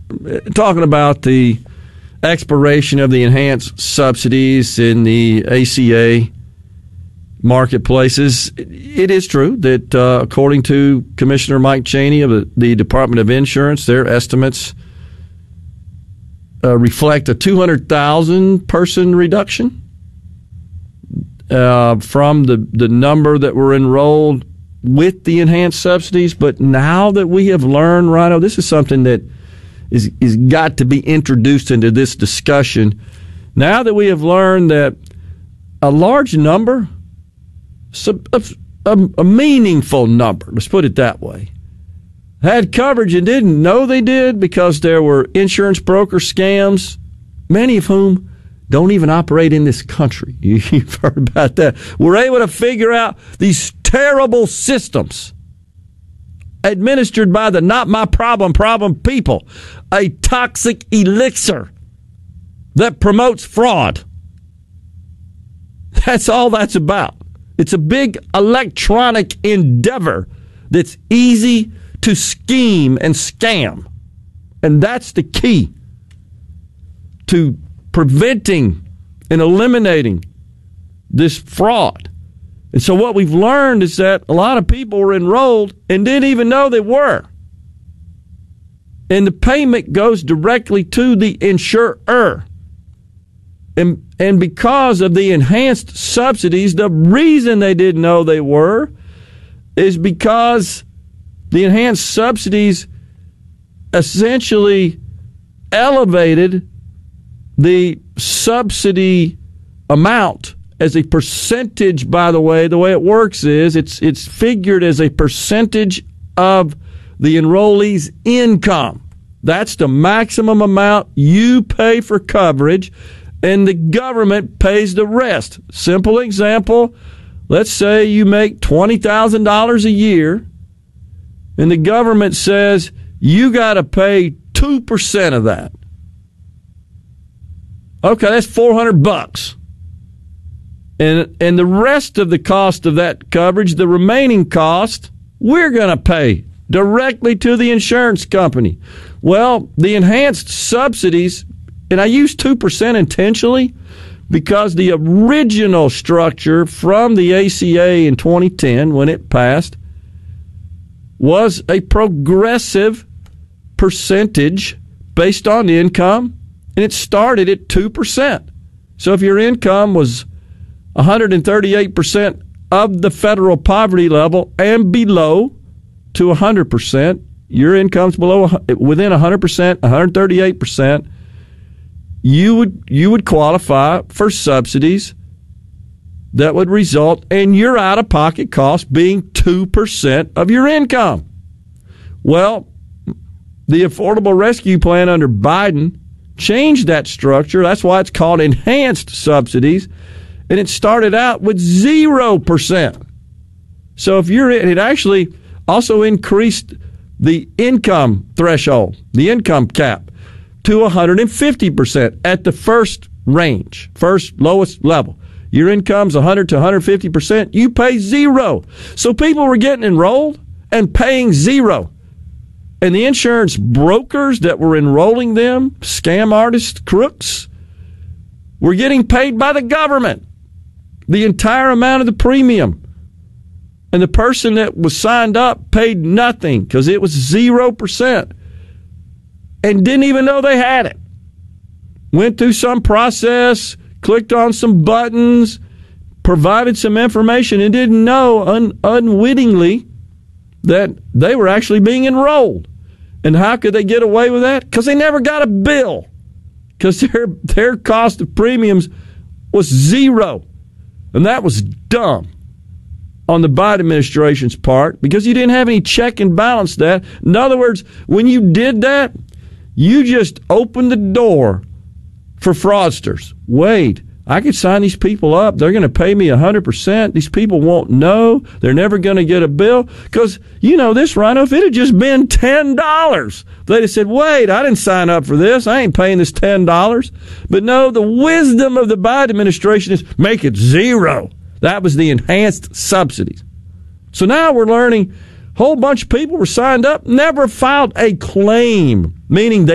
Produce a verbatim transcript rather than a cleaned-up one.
talking about the expiration of the enhanced subsidies in the A C A marketplaces. It is true that uh, according to Commissioner Mike Chaney of the, the Department of Insurance, their estimates uh, reflect a two hundred thousand person reduction uh, from the, the number that were enrolled with the enhanced subsidies. But now that we have learned, Rhino, this is something that is, is got to be introduced into this discussion. Now that we have learned that a large number, a, a, a meaningful number, let's put it that way, had coverage and didn't know they did because there were insurance broker scams, many of whom don't even operate in this country. You've heard about that. We're able to figure out these terrible systems administered by the not my problem problem people, a toxic elixir that promotes fraud. That's all that's about. It's a big electronic endeavor that's easy to scheme and scam. And that's the key to preventing and eliminating this fraud. And so what we've learned is that a lot of people were enrolled and didn't even know they were. And the payment goes directly to the insurer. And, and because of the enhanced subsidies, the reason they didn't know they were is because the enhanced subsidies essentially elevated the subsidy amount as a percentage. By the way, the way it works is it's it's figured as a percentage of the enrollee's income. That's the maximum amount you pay for coverage, and the government pays the rest. Simple example, let's say you make twenty thousand dollars a year, and the government says you got to pay two percent of that. Okay, that's four hundred bucks. And and the rest of the cost of that coverage, the remaining cost, we're going to pay directly to the insurance company. Well, the enhanced subsidies, and I use two percent intentionally because the original structure from the A C A in twenty ten, when it passed, was a progressive percentage based on income, and it started at two percent. So if your income was one hundred thirty-eight percent of the federal poverty level and below to one hundred percent, your income's below within one hundred percent, one hundred thirty-eight percent, you would you would qualify for subsidies that would result in your out-of-pocket cost being two percent of your income. Well, the Affordable Rescue Plan under Biden changed that structure. That's why it's called enhanced subsidies. And it started out with zero percent. So if you're in, it actually also increased the income threshold, the income cap, to one hundred fifty percent at the first range, first lowest level. Your income's one hundred to one hundred fifty percent, you pay zero. So people were getting enrolled and paying zero. And the insurance brokers that were enrolling them, scam artists, crooks, were getting paid by the government the entire amount of the premium. And the person that was signed up paid nothing because it was zero percent and didn't even know they had it. Went through some process, clicked on some buttons, provided some information, and didn't know un- unwittingly that they were actually being enrolled. And how could they get away with that? Because they never got a bill. Because their, their cost of premiums was zero. And that was dumb on the Biden administration's part because you didn't have any check and balance that. In other words, when you did that, you just opened the door for fraudsters. Wait, I could sign these people up. They're going to pay me one hundred percent. These people won't know. They're never going to get a bill. Because, you know, this, Rhino, if it had just been ten dollars, they'd have said, wait, I didn't sign up for this. I ain't paying this ten dollars. But no, the wisdom of the Biden administration is make it zero. That was the enhanced subsidies. So now we're learning a whole bunch of people were signed up, never filed a claim, meaning they